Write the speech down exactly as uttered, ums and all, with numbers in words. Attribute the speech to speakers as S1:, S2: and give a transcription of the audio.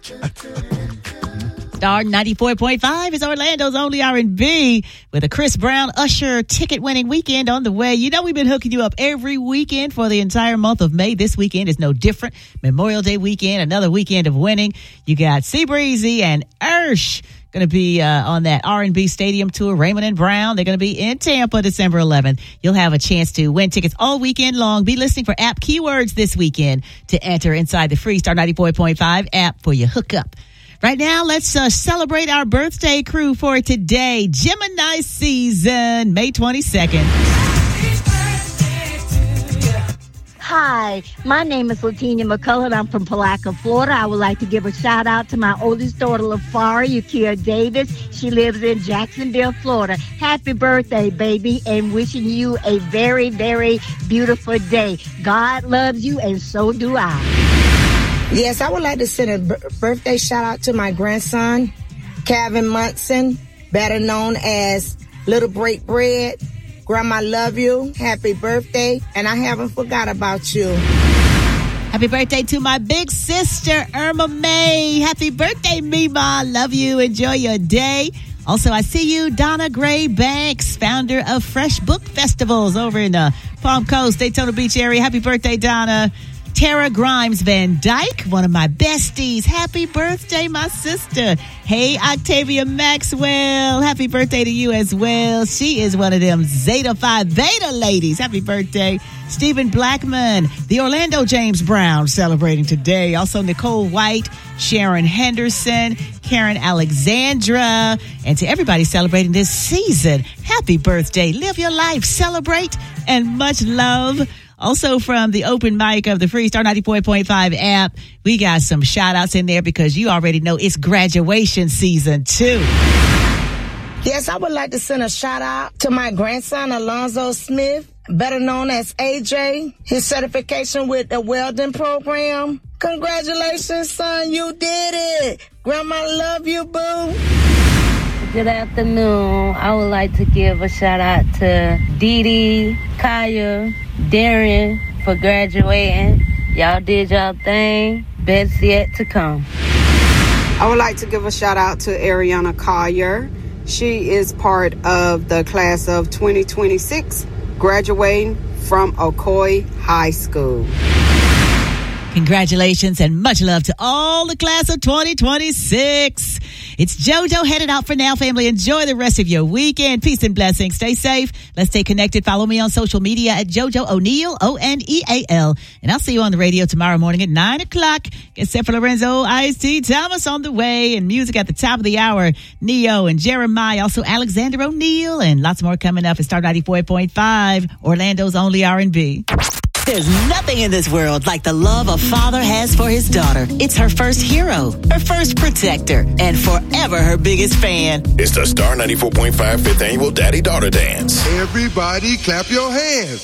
S1: Star ninety-four point five is Orlando's only R and B with a Chris Brown Usher ticket-winning weekend on the way. You know we've been hooking you up every weekend for the entire month of May. This weekend is no different. Memorial Day weekend, another weekend of winning. You got Seabreezy and Ursh going to be uh, on that R and B Stadium tour. Raymond and Brown, they're going to be in Tampa December eleventh. You'll have a chance to win tickets all weekend long. Be listening for app keywords this weekend to enter inside the free Star ninety-four point five app for your hookup. Right now, let's uh, celebrate our birthday crew for today. Gemini season, May twenty-second.
S2: Hi, my name is Latinia McCullough. I'm from Palaca, Florida. I would like to give a shout out to my oldest daughter, LaFari Yakia Davis. She lives in Jacksonville, Florida. Happy birthday, baby, and wishing you a very, very beautiful day. God loves you, and so do I.
S3: Yes, I would like to send a b- birthday shout out to my grandson, Calvin Munson, better known as Little Break Bread. Grandma, love you. Happy birthday. And I haven't forgot about you.
S1: Happy birthday to my big sister, Irma May. Happy birthday, Mima. Love you. Enjoy your day. Also, I see you, Donna Gray Banks, founder of Fresh Book Festivals over in the Palm Coast, Daytona Beach area. Happy birthday, Donna. Tara Grimes Van Dyke, one of my besties. Happy birthday, my sister. Hey, Octavia Maxwell. Happy birthday to you as well. She is one of them Zeta Phi Beta ladies. Happy birthday. Stephen Blackman, the Orlando James Brown celebrating today. Also Nicole White, Sharon Henderson, Karen Alexandra, and to everybody celebrating this season, happy birthday. Live your life, celebrate, and much love. Also from the open mic of the Free Star ninety-four point five app, we got some shout outs in there because you already know it's graduation season too.
S3: Yes, I would like to send a shout out to my grandson, Alonzo Smith, better known as A J. His certification with the welding program. Congratulations, son, you did it. Grandma, love you, boo.
S4: Good afternoon. I would like to give a shout out to Dee Dee, Kaya, Darren for graduating. Y'all did y'all thing. Best yet to come.
S5: I would like to give a shout out to Ariana Collier. She is part of the class of twenty twenty-six, graduating from Ocoee High School.
S1: Congratulations and much love to all the class of twenty twenty-six. It's JoJo headed out for now, family. Enjoy the rest of your weekend. Peace and blessings. Stay safe. Let's stay connected. Follow me on social media at JoJo O'Neal, O N E A L. And I'll see you on the radio tomorrow morning at nine o'clock. Get set for Lorenzo, Ice-T, Thomas on the way, and music at the top of the hour. Neo and Jeremiah, also Alexander O'Neal, and lots more coming up at Star ninety-four point five, Orlando's only R and B.
S6: There's nothing in this world like the love a father has for his daughter. It's her first hero, her first protector, and forever her biggest fan.
S7: It's the Star ninety-four point five fifth Annual Daddy-Daughter Dance.
S8: Everybody clap your hands.